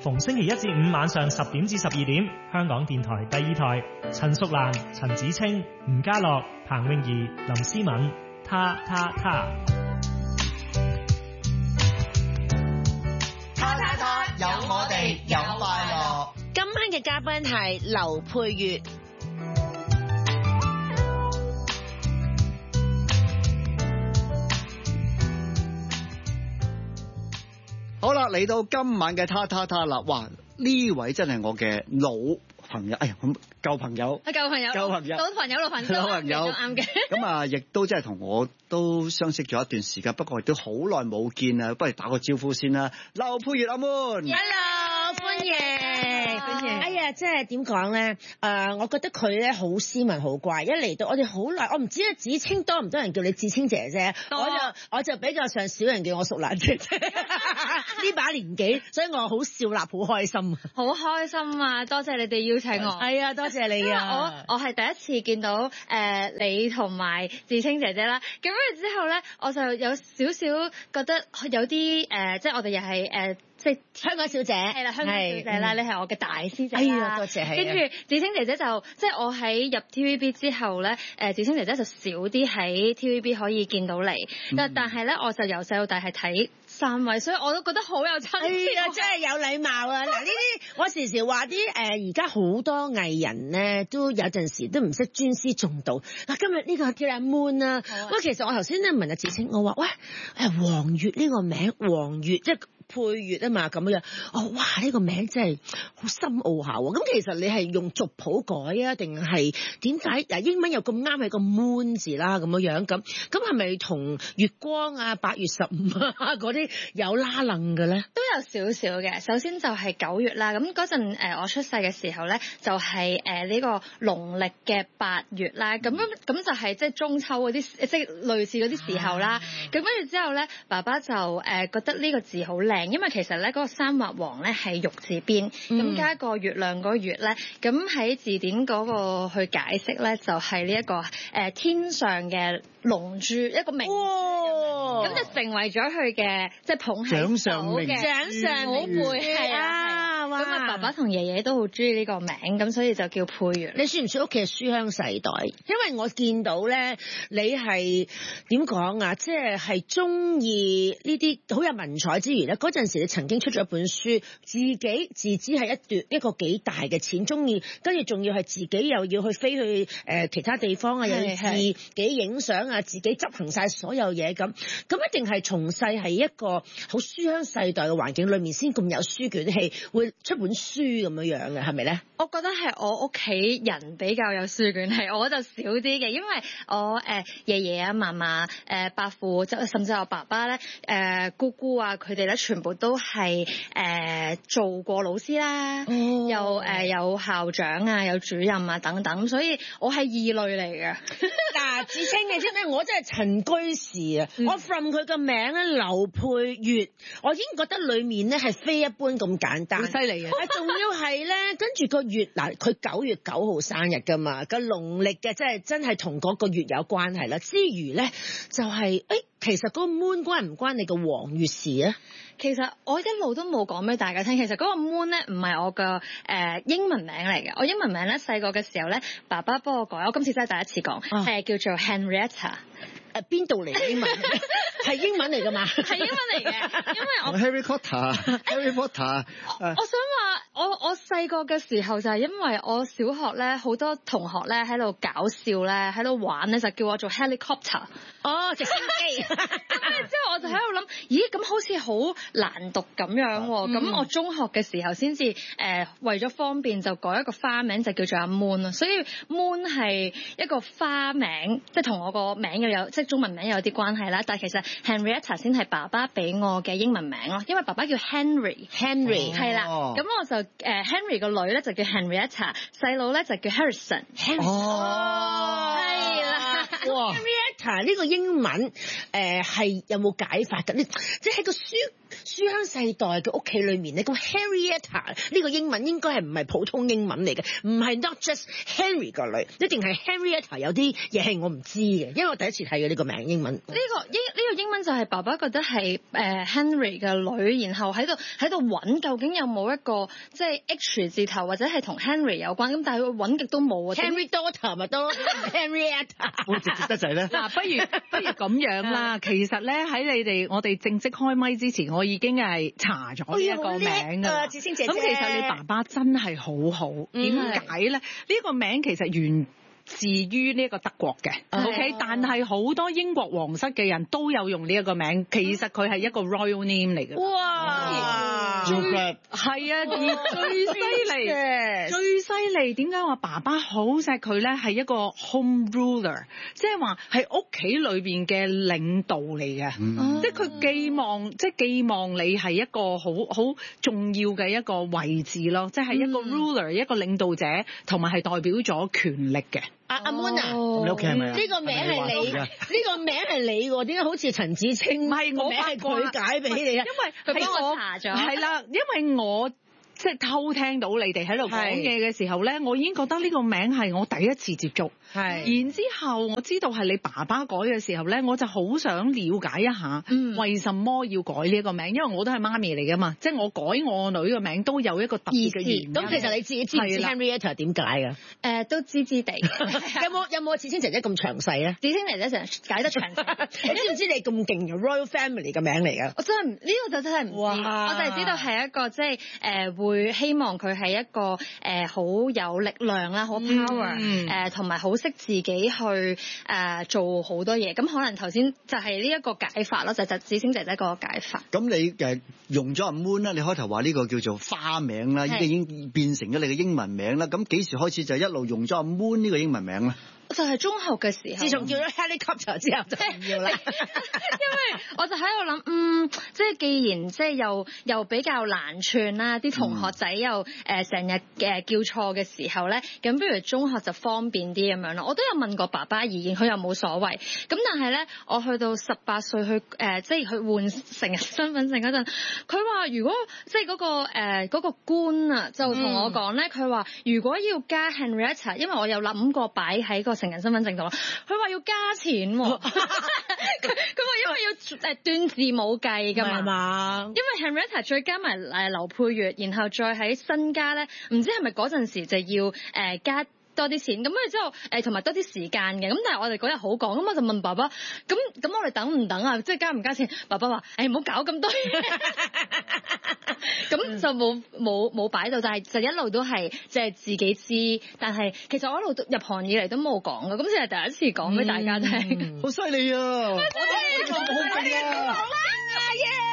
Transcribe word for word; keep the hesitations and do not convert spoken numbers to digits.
逢星期一至五晚上十點至十二點，香港電台第二台，陳淑蘭、陳子清、吳家樂、彭詠儀、林思敏，他他他， 他他他，有我哋有快樂。 今晚嘅嘉賓係劉佩玥。 好啦，嚟到今晚嘅他他他啦，哇！呢位真係我嘅老朋友，哎呀，咁舊朋友， 係舊朋友， 舊朋友， 老朋友，老朋友， 老朋友， 啱嘅。咁啊，亦都真係同我都相識咗一段時間，不過亦都好耐冇見啦，不如打個招呼先啦。劉佩玥阿 Moon，Hello， 歡迎，歡迎。哎呀，即係點講咧？誒，我覺得佢咧好斯文，好乖。一嚟到我哋好耐，我唔知啊，子清多唔多人叫你子清姐姐？我就我就比較上少人叫我淑蘭姐姐。呢把年紀，所以我好笑納，好開心， 好開心啊！多謝你哋邀請我。 係啊，多謝你啊！ 我我係第一次見到誒、呃、你同埋子清姐姐啦。咁跟住之後咧，我就有少少覺得有啲誒、呃，即係我哋又係誒。呃即係香港小姐， 係啦，香港小姐啦，你係我嘅大師姐啦。 哎呀，多謝，係。 跟住子清姐姐就即係我喺入 T V B 之後咧，誒子清姐姐就少啲喺 T V B 可以見到你，但但係咧我就由細到大係睇三位，所以我都覺得好有親切。 哎呀，真係有禮貌啊！嗱，呢啲我時時話啲誒，而家好多藝人咧都有陣時都唔識尊師重道。嗱，今日呢個叫阿 Moon 啊，喂，其實我頭先咧問阿子清，我話喂誒黃月呢個名，黃月即係佩玥啊嘛，咁樣，哦，哇，呢個名真係好深奧下喎。咁其實你係用族譜改啊，定係點解？嗱，英文又咁啱係個 moon 字啦，咁樣樣咁，咁係咪同月光啊、八月十五啊嗰啲有拉楞嘅咧？ 都有少少嘅。首先就係九月啦，咁嗰陣誒我出世嘅時候咧，就係誒呢個農曆嘅八月啦，咁樣咁就係即係中秋嗰啲，即係類似嗰啲時候啦。咁跟住之後咧，爸爸就誒覺得呢個字好靚。因為其實咧嗰個三畫黃咧係玉字邊，咁、嗯、加一個月亮嗰個月咧，咁喺字典嗰個去解釋咧就係呢一個誒、呃、天上嘅龍珠一個名，咁、哦、就成為咗佢嘅即係捧喺手嘅掌上寶貝係啊。咁啊，爸爸同爺爺都好中意呢個名，咁所以就叫佩玥。 你算唔算屋企嘅書香世代？因為我見到咧，你係點講啊？即係係中意呢啲好有文采之餘咧，嗰陣時你曾經出咗一本書，自己自知係一段一個幾大嘅錢，中意跟住仲要係自己又要去飛去誒、呃、其他地方啊，又要自己影相啊，自己執行晒所有嘢咁，咁一定係從細係一個好書香世代嘅環境裏面先咁有書卷氣，會出本書咁樣樣嘅，係咪咧？ 我覺得係我屋企人比較有書卷氣，我就少啲嘅，因為我誒、呃、爺爺啊、嫲嫲、誒伯父，甚至我爸爸咧、誒、呃、姑姑啊，佢哋咧全部都係誒、呃、做過老師啦，哦、又誒、呃、有校長啊、有主任啊等等，所以我係異類嚟嘅。 嗱，子清你知唔知？我真係陳居士啊！嗯、我 from 佢個名咧，劉佩玥，我已經覺得裡面咧係非一般咁簡單，好犀利嘅。仲要係咧，跟住個月嗱，佢九月九號生日噶嘛，個農曆嘅，即係真係同嗰個月有關係啦。之餘咧，就係、是、誒、欸，其實嗰個 moon 關唔關你個黃月事啊？ 其實我一路都冇講俾大家聽，其實嗰個 moon 咧唔係我嘅誒、呃、英文名嚟嘅。我英文名咧細個嘅時候咧，爸爸幫我改，我今次真係第一次講，係、啊、叫做 Henrietta。 誒邊度嚟嘅英文？係英文嚟㗎嘛？ 係英文嚟嘅，因為我 Harry Potter，Harry Potter。 我想話，我我細個嘅時候就係因為我小學咧好多同學咧喺度搞笑咧，喺度玩咧，就叫我做 helicopter。 哦，直升機。 咁咧之後我就喺度諗，咦咁好似好難讀咁樣喎。咁、嗯、我中學嘅時候先至誒為咗方便就改一個花名，就叫做阿 Moon 啊。所以 Moon 係一個花名，即係同我個名又有即係中文名有啲關係啦。但係其實 Henrietta 先係爸爸俾我嘅英文名咯，因為爸爸叫 Henry，Henry 係啦。咁我就誒、呃、Henry 個女咧就叫 Henrietta， 細佬咧就叫 Harrison。 哦，係啦。哇 Henrietta 呢個英文誒係、呃、有冇解法㗎？你即係喺個書書香世代嘅屋企裏面咧，咁 Henrietta 呢個英文應該係唔係普通英文嚟嘅，唔係 not just Henry 個女，一定係 Henrietta 有啲嘢係我唔知嘅，因為我第一次睇嘅呢個名英文。呢、 這個英呢、這個英文就係爸爸覺得係誒、呃、Henry 嘅女，然後喺度喺度揾究竟有冇一個即係 H 字頭或者係同 Henry 有關，咁但係佢揾極都冇啊。 Henry daughter 咪得咯，Henrietta 好直接得滯咧。 嗱，不如不如咁樣啦。其實咧喺你哋我哋正式開咪之前，我已經係查咗呢一個名㗎啦。 子清姐姐， 咁其實你爸爸真係好好，點解咧？呢、呢個名其實源自於呢一個德國嘅 ，OK， 但係好多英國皇室嘅人都有用呢一個名，其實佢係一個 royal name 嚟嘅。 哇！ 最係啊，而最犀利，最犀利點解話爸爸好錫佢咧？係一個 home ruler， 即係話係屋企裏邊嘅領導嚟嘅，嗯、即係佢寄望，即係寄望你係一個好好重要嘅一個位置咯，即係一個 ruler，、嗯、一個領導者，同埋係代表咗權力嘅。 阿阿 Moon 啊， 你屋企係咪啊？ 呢個名係你，呢個名係你喎，點解好似陳子清？ 唔係我名係佢解俾你啊， 因為佢幫我查咗。係啦，因為我。即係偷聽到你哋喺度講嘢嘅時候咧，我已經覺得呢個名係我第一次接觸。係，然之後我知道係你爸爸改嘅時候咧，我就好想了解一下，為什麼要改呢一個名？因為我都係媽咪嚟噶嘛，即係我改我女嘅名都有一個特別嘅原因。 咁其實你自己知唔知 Henrietta 點解㗎？ 誒，都知知地。 有冇有冇子清姐姐咁詳細咧？ 子清姐姐成日解得詳細。 你知唔知你咁勁嘅 Royal Family 嘅名嚟㗎？ 我真係呢、呢個就真係唔知，我就係知道係一個即係誒會希望佢係一個誒好、呃、有力量啦，好 power 誒同埋好識自己去誒、呃、做好多嘢。咁可能頭先就係呢一個解法咯，就係、就子清姐姐個解法。 咁你誒用咗阿 Moon 啦，你開頭話呢個叫做花名啦，已經已經變成咗你嘅英文名啦。咁幾時開始就一路用咗阿 Moon 呢個英文名咧？ 就係中學嘅時候， 自從叫咗 helicopter 之後就唔要啦。 因為我就喺度諗，嗯，即係既然即係又又比較難串啦，啲同學仔又誒成日誒叫錯嘅時候咧，咁不如中學就方便啲咁樣咯。我都有問過爸爸意見，佢又冇所謂。咁但係咧，我去到十八歲去誒、呃，即係去換成人身份證嗰陣，佢話如果即係嗰、嗰個誒嗰、呃嗰個官啊，就同我講咧，佢話如果要加 Henrietta， 因為我有諗過擺喺個成人身份證度，佢話要加錢喎、啊。佢佢話因為要誒斷字冇計㗎嘛，因為 Henrietta 再加埋誒劉佩玥，然後再喺新加咧，唔知係咪嗰陣時就要誒、呃、加多啲錢，咁跟住之後誒同埋多啲時間嘅，咁但係我哋嗰日好講，咁我就問爸爸，咁咁我哋等唔等啊？即係加唔加錢？爸爸話誒唔好搞咁多嘢，咁就冇冇冇擺到，但係就一路都係即係自己知，但係其實我一路入行以嚟都冇講嘅，咁先係第一次講俾大家聽， 好犀利啊！ 我真係好勁啊！好勁啊！耶！